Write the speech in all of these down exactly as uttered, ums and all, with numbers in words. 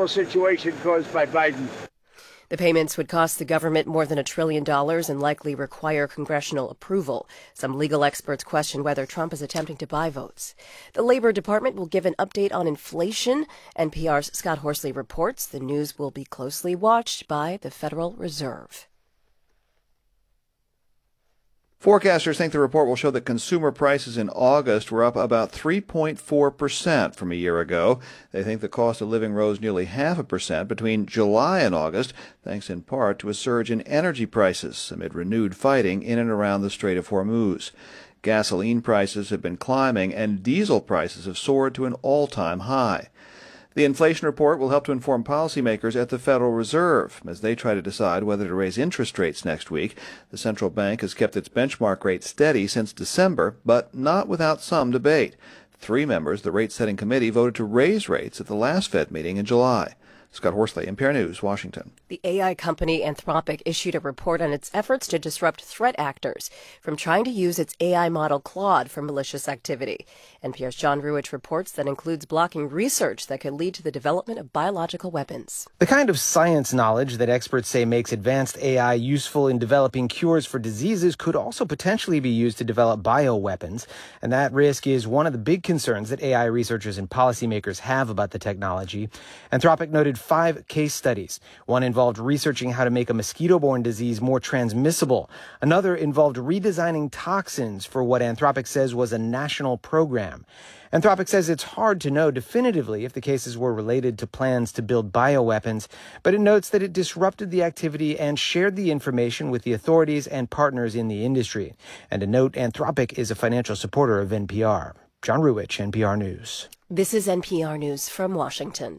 terrible situation caused by Biden. The payments would cost the government more than a trillion dollars and likely require congressional approval. Some legal experts question whether Trump is attempting to buy votes. The Labor Department will give an update on inflation. N P R's Scott Horsley reports the news will be closely watched by the Federal Reserve. Forecasters think the report will show that consumer prices in August were up about three point four percent from a year ago. They think the cost of living rose nearly half a percent between July and August, thanks in part to a surge in energy prices amid renewed fighting in and around the Strait of Hormuz. Gasoline prices have been climbing, and diesel prices have soared to an all-time high. The inflation report will help to inform policymakers at the Federal Reserve as they try to decide whether to raise interest rates next week. The central bank has kept its benchmark rate steady since December, but not without some debate. Three members of the rate-setting committee voted to raise rates at the last Fed meeting in July. Scott Horsley, N P R News, Washington. The A I company Anthropic issued a report on its efforts to disrupt threat actors from trying to use its A I model Claude for malicious activity. N P R's John Ruwitch reports that includes blocking research that could lead to the development of biological weapons. The kind of science knowledge that experts say makes advanced A I useful in developing cures for diseases could also potentially be used to develop bioweapons. And that risk is one of the big concerns that A I researchers and policymakers have about the technology. Anthropic noted five case studies. One involved researching how to make a mosquito-borne disease more transmissible. Another involved redesigning toxins for what Anthropic says was a national program. Anthropic says it's hard to know definitively if the cases were related to plans to build bioweapons, but it notes that it disrupted the activity and shared the information with the authorities and partners in the industry. And to note, Anthropic is a financial supporter of N P R. John Ruwitch, N P R News. This is N P R News from Washington.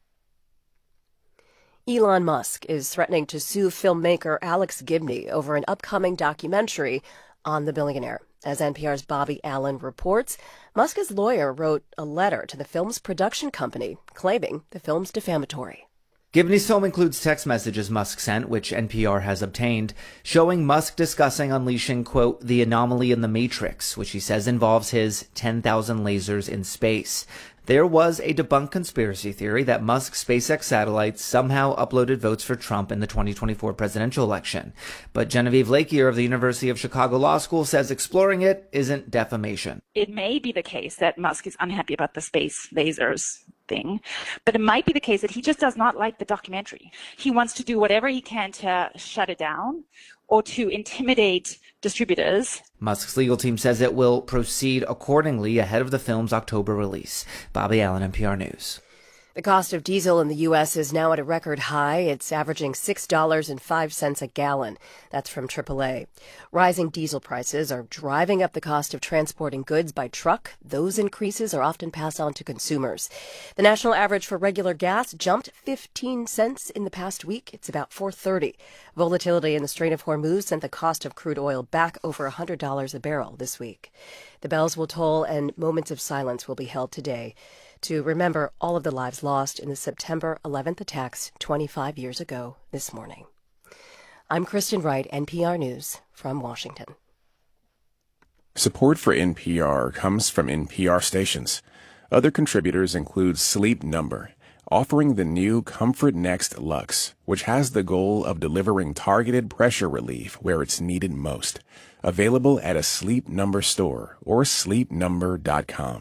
Elon Musk is threatening to sue filmmaker Alex Gibney over an upcoming documentary on the billionaire. As N P R's Bobby Allen reports, Musk's lawyer wrote a letter to the film's production company claiming the film's defamatory. Gibney's film includes text messages Musk sent, which N P R has obtained, showing Musk discussing unleashing, quote, the anomaly in the Matrix, which he says involves his ten thousand lasers in space. There was a debunked conspiracy theory that Musk's SpaceX satellites somehow uploaded votes for Trump in the twenty twenty-four presidential election. But Genevieve Lakier of the University of Chicago Law School says exploring it isn't defamation. It may be the case that Musk is unhappy about the space lasers thing, but it might be the case that he just does not like the documentary. He wants to do whatever he can to shut it down or to intimidate distributors. Musk's legal team says it will proceed accordingly ahead of the film's October release. Bobby Allen, N P R News. The cost of diesel in the U S is now at a record high. It's averaging six dollars and five cents a gallon. That's from triple A. Rising diesel prices are driving up the cost of transporting goods by truck. Those increases are often passed on to consumers. The national average for regular gas jumped fifteen cents in the past week. It's about four thirty. Volatility in the Strait of Hormuz sent the cost of crude oil back over one hundred dollars a barrel this week. The bells will toll and moments of silence will be held today to remember all of the lives lost in the September eleventh attacks twenty-five years ago this morning. I'm Kristen Wright, N P R News from Washington. Support for N P R comes from N P R stations. Other contributors include Sleep Number, offering the new Comfort Next Luxe, which has the goal of delivering targeted pressure relief where it's needed most. Available at a Sleep Number store or sleep number dot com.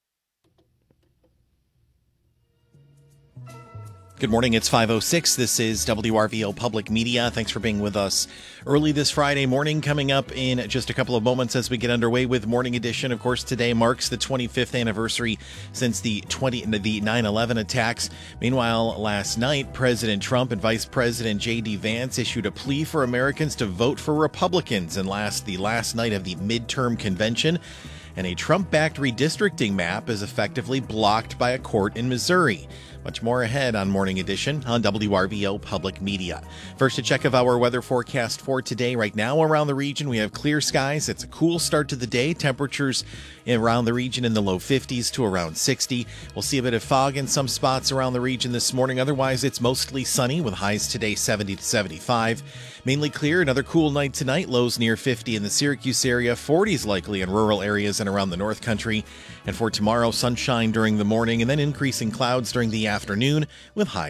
Good morning. It's five oh six. This is W R V O Public Media. Thanks for being with us early this Friday morning. Coming up in just a couple of moments as we get underway with Morning Edition. Of course, today marks the twenty-fifth anniversary since the twenty the nine eleven attacks. Meanwhile, last night, President Trump and Vice President J D Vance issued a plea for Americans to vote for Republicans in last the last night of the midterm convention. And a Trump-backed redistricting map is effectively blocked by a court in Missouri. Much more ahead on Morning Edition on W R V O Public Media. First, a check of our weather forecast for today. Right now around the region, we have clear skies. It's a cool start to the day. Temperatures around the region in the low fifties to around sixty. We'll see a bit of fog in some spots around the region this morning. Otherwise, it's mostly sunny with highs today seventy to seventy-five. Mainly clear. Another cool night tonight. Lows near fifty in the Syracuse area. forties likely in rural areas and around the North Country. And for tomorrow, sunshine during the morning and then increasing clouds during the afternoon with highs